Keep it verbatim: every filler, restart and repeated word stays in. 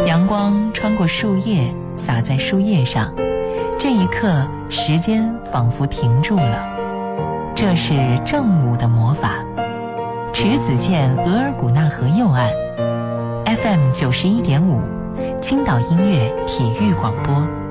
阳光穿过树叶，洒在树叶上，这一刻时间仿佛停住了。这是正午的魔法。迟子建额尔古纳河右岸 F M 九十一点五，青岛音乐体育广播。